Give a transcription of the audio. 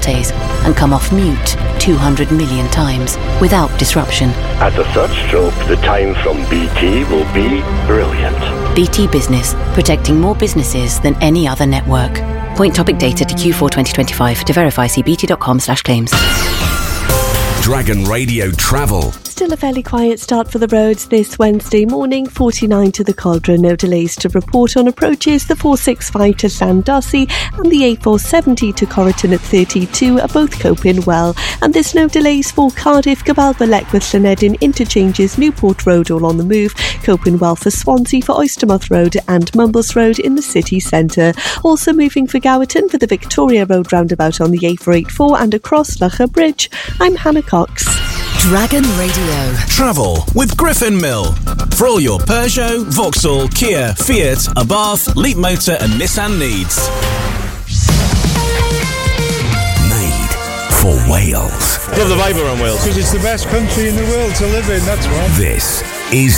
lattes and come off mute 200 million times without disruption. At the third stroke, the time from BT will be brilliant. BT Business, protecting more businesses than any other network. Point topic data to Q4 2025. To verify, see bt.com/claims. Dragon Radio Travel. Still a fairly quiet start for the roads this Wednesday morning. 49 to the Cauldron, no delays to report on approaches. The 465 to Llandossi and the A470 to Corriton at 32 are both coping well. And there's no delays for Cardiff, Gabalva, Leckwith, Llanedin interchanges, Newport Road all on the move. Coping well for Swansea, for Oystermouth Road and Mumbles Road in the city centre. Also moving for Gowerton for the Victoria Road roundabout on the A484 and across Locher Bridge. I'm Hannah Cox. Dragon Radio Travel with Griffin Mill. For all your Peugeot, Vauxhall, Kia, Fiat, Abarth, Leap Motor and Nissan needs. Made for Wales. Love the vibe around Wales. Because it's the best country in the world to live in, that's why. This is